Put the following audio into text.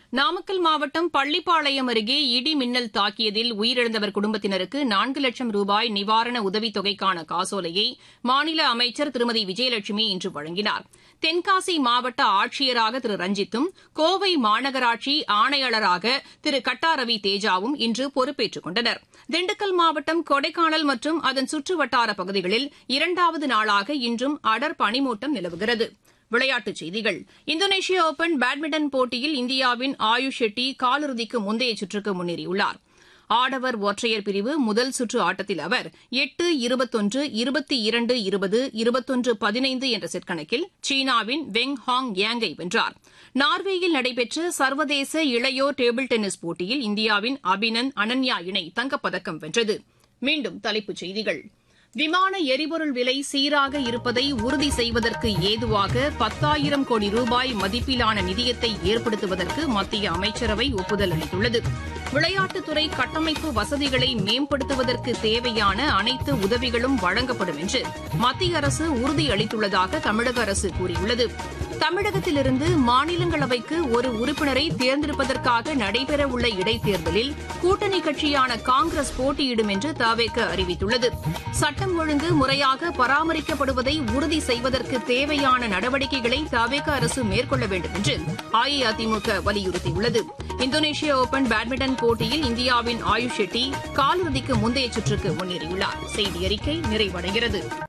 நாமக்கல் மாவட்டம் பள்ளிப்பாளையம் அருகே இடி மின்னல் தாக்கியதில் உயிரிழந்தவர் குடும்பத்தினருக்கு 4 லட்சம் ரூபாய் நிவாரண உதவித் தொகைக்கான காசோலையை மாநில அமைச்சர் திருமதி விஜயலட்சுமி இன்று வழங்கினார். தென்காசி மாவட்ட ஆட்சியராக திரு ரஞ்சித்தும், கோவை மாநகராட்சி ஆணையாளராக திரு கட்டாரவி தேஜாவும் இன்று பொறுப்பேற்றுக் கொண்டனர். திண்டுக்கல் மாவட்டம் கொடைக்கானல் மற்றும் அதன் சுற்றுவட்டார பகுதிகளில் 2வது நாளாக இன்றும் அடர் பனிமூட்டம் நிலவுகிறது. விளையாட்டுச் செய்திகள். இந்தோனேஷிய ஓபன் பேட்மிண்டன் போட்டியில் இந்தியாவின் ஆயுஷ் ஷெட்டி காலிறுதிக்கு முந்தைய சுற்றுக்கு முன்னேறியுள்ளார். ஆடவர் ஒற்றையர் பிரிவு முதல் சுற்று ஆட்டத்தில் அவர் 8-21, 22-20, 21-15 என்ற செட் கணக்கில் சீனாவின் வெங் ஹாங் யாங்கை வென்றார். நார்வேயில் நடைபெற்ற சர்வதேச இளையோர் டேபிள் டென்னிஸ் போட்டியில் இந்தியாவின் அபினன் அனன்யா இணை தங்கப்பதக்கம் வென்றது. மீண்டும் தலைப்புச் செய்திகள். விமான எரிபொருள் விலை சீராக இருப்பதை உறுதி செய்வதற்கு ஏதுவாக 10,000 கோடி ரூபாய் மதிப்பிலான நிதியத்தை ஏற்படுத்துவதற்கு மத்திய அமைச்சரவை ஒப்புதல் அளித்துள்ளது. விளையாட்டுத்துறை கட்டமைப்பு வசதிகளை மேம்படுத்துவதற்கு தேவையான அனைத்து உதவிகளும் வழங்கப்படும் என்று மத்திய அரசு உறுதியளித்துள்ளதாக தமிழக அரசு கூறியுள்ளது. தமிழகத்திலிருந்து மாநிலங்களவைக்கு ஒரு உறுப்பினரை தேர்ந்தெடுப்பதற்காக நடைபெறவுள்ள இடைத்தேர்தலில் கூட்டணி கட்சியான காங்கிரஸ் போட்டியிடும் என்று தவேக அறிவித்துள்ளது. சட்டம் ஒழுங்கு முறையாக பராமரிக்கப்படுவதை உறுதி செய்வதற்கு தேவையான நடவடிக்கைகளை தவேக அரசு மேற்கொள்ள வேண்டும் என்று அஇஅதிமுக வலியுறுத்தியுள்ளது. இந்தோனேஷிய ஓபன் பேட்மிண்டன் போட்டியில் இந்தியாவின் ஆயுஷ் ஷெட்டி காலிறுதிக்கு முந்தைய சுற்றுக்கு முன்னேறியுள்ளார். செய்தி அறிக்கை நிறைவடைகிறது.